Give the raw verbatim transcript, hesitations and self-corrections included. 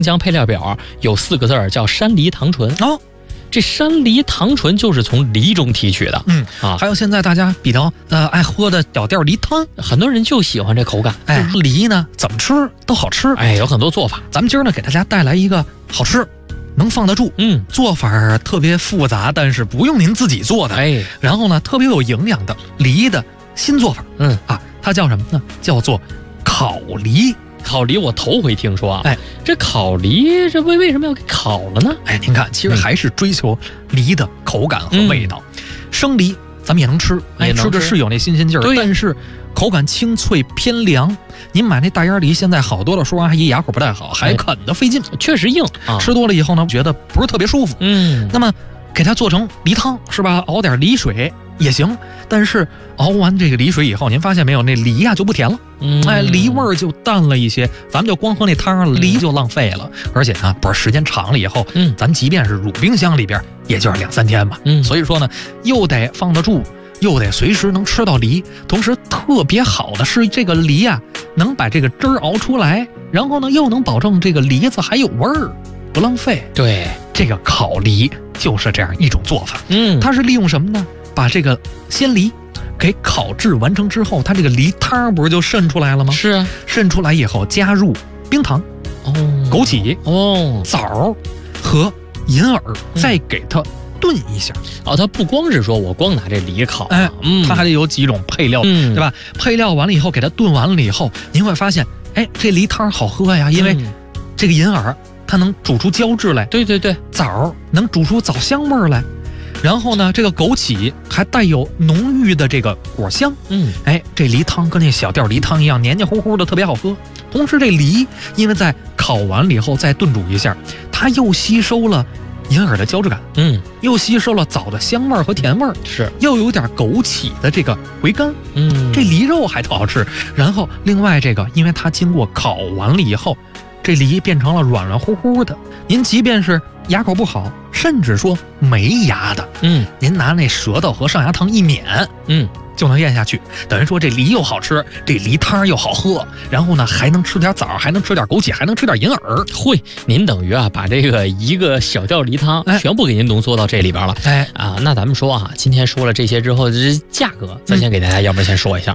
江配料表有四个字儿叫山梨糖醇哦。 这山梨糖醇就是从梨中提取的， 嗯啊， 还有现在大家比较呃爱喝的小吊梨汤， 很多人就喜欢这口感。 哎，梨呢怎么吃都好吃， 哎，有很多做法。 咱们今儿呢给大家带来一个好吃，能放得住， 嗯， 做法特别复杂，但是不用您自己做的， 哎， 然后呢特别有营养的梨的新做法， 嗯啊，它叫什么呢？叫做烤梨。 烤梨我头回听说啊， 哎， 这烤梨这为为什么要给烤了呢？ 哎，您看，其实还是追求梨的口感和味道。嗯、生梨咱们也能吃，哎，吃着是有那新鲜劲儿，但是口感清脆偏凉。您买那大烟梨，现在好多的说阿姨牙口不太好，还啃得费劲， 哎、确实硬、啊， 吃多了以后呢，觉得不是特别舒服。 嗯， 那么给它做成梨汤是吧？熬点梨水也行，但是熬完这个梨水以后，您发现没有，那梨呀、啊、就不甜了。 嗯， 哎，梨味儿就淡了一些，咱们就光喝那汤，梨就浪费了。而且呢，不是时间长了以后， 嗯， 咱即便是乳冰箱里边，也就是两三天吧。 嗯， 所以说呢，又得放得住，又得随时能吃到梨。同时特别好的是，这个梨啊，能把这个汁儿熬出来，然后呢，又能保证这个梨子还有味儿，不浪费。 对， 这个烤梨就是这样一种做法。 嗯， 它是利用什么呢？把这个鲜梨给烤制完成之后，它这个梨汤不是就渗出来了吗？ 是啊， 渗出来以后加入冰糖、 哦、 枸杞、 哦、 枣和银耳，再给它炖一下。 哦，它不光是说我光拿这梨烤， 哎， 嗯， 它还得有几种配料， 嗯， 对吧？配料完了以后，给它炖完了以后，您会发现，哎，这梨汤好喝呀，因为这个银耳它能煮出胶质来， 对对对， 枣能煮出枣香味儿来。然后呢，这个枸杞还带有浓郁的这个果香， 嗯， 哎，这梨汤跟那小吊梨汤一样，黏黏糊糊的，特别好喝。同时，这梨因为在烤完了以后再炖煮一下，它又吸收了银耳的胶质感， 嗯， 又吸收了枣的香味和甜味儿， 是， 又有点枸杞的这个回甘， 嗯， 这梨肉还特好吃。然后另外这个，因为它经过烤完了以后，这梨变成了软软乎乎的，您即便是牙口不好，甚至说没牙的， 嗯， 您拿那舌头和上牙膛一抿， 嗯， 就能咽下去。等于说这梨又好吃，这梨汤又好喝，然后呢还能吃点枣，还能吃点枸杞，还能吃点银耳。 会，您等于啊把这个一个小吊梨汤全部给您浓缩到这里边了。 哎啊，那咱们说啊，今天说了这些之后，这价格咱先给大家，嗯、要不然先说一下。